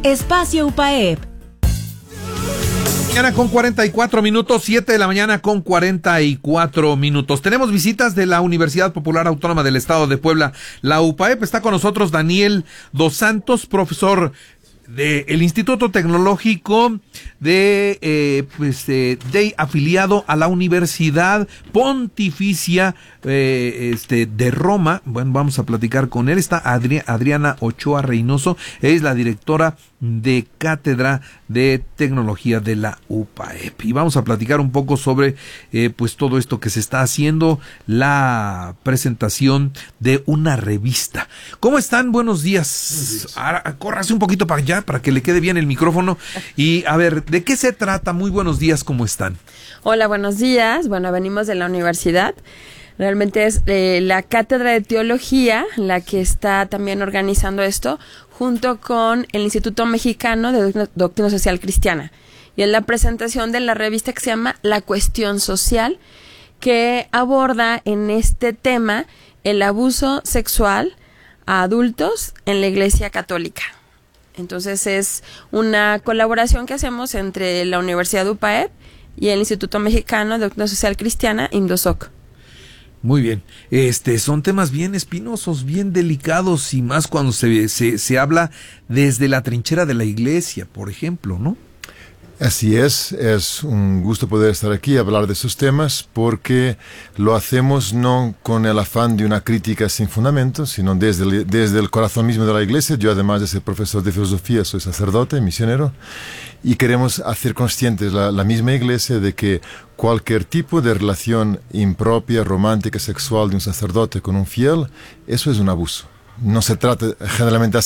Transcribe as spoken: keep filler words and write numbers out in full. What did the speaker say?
Espacio UPAEP. Mañana con cuarenta y cuatro minutos, siete de la mañana con cuarenta y cuatro minutos. Tenemos visitas de la Universidad Popular Autónoma del Estado de Puebla, la UPAEP. Está con nosotros Daniel Dos Santos, profesor del Instituto Tecnológico de, eh, pues, eh, de afiliado a la Universidad Pontificia eh, este, de Roma. Bueno, vamos a platicar con él. Está Adri- Adriana Ochoa Reynoso, es la directora de Cátedra de Tecnología de la UPAEP. Y vamos a platicar un poco sobre eh, pues todo esto que se está haciendo, la presentación de una revista. ¿Cómo están? Buenos días. Buenos días. Ahora, córrase un poquito para allá para que le quede bien el micrófono. Y a ver, ¿de qué se trata? Muy buenos días, ¿cómo están? Hola, buenos días. Bueno, venimos de la universidad. Realmente es eh, la Cátedra de Teología la que está también organizando esto, junto con el Instituto Mexicano de Doctrina Social Cristiana. Y es la presentación de la revista que se llama La Cuestión Social, que aborda en este tema el abuso sexual a adultos en la Iglesia Católica. Entonces es una colaboración que hacemos entre la Universidad UPAEP y el Instituto Mexicano de Doctrina Social Cristiana, INDOSOC. Muy bien, este son temas bien espinosos, bien delicados, y más cuando se, se, se habla desde la trinchera de la iglesia, por ejemplo, ¿no? Así es, es un gusto poder estar aquí y hablar de esos temas, porque lo hacemos no con el afán de una crítica sin fundamento, sino desde el, desde el corazón mismo de la iglesia. Yo, además de ser profesor de filosofía, soy sacerdote, misionero, y queremos hacer conscientes la, la misma iglesia de que cualquier tipo de relación impropia, romántica, sexual de un sacerdote con un fiel, eso es un abuso. No se trata generalmente